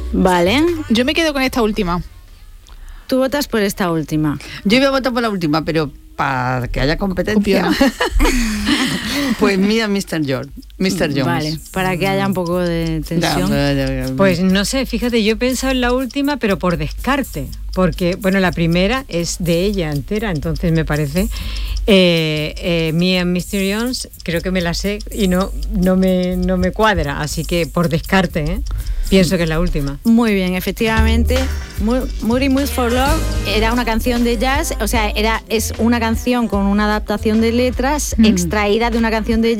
Vale. Yo me quedo con esta última. Tú votas por esta última. Yo iba a votar por la última, pero para que haya competencia, pues mira Mr. Jones. Vale, para que haya un poco de tensión. Pues no sé, fíjate, yo he pensado en la última, pero por descarte, porque, bueno, la primera es de ella entera, entonces me parece. Me and Mr. Jones, creo que me la sé y no me cuadra, así que por descarte, pienso que es la última. Muy bien, efectivamente, Moody Mood for Love era una canción de jazz, o sea, es una canción con una adaptación de letras extraída de una canción de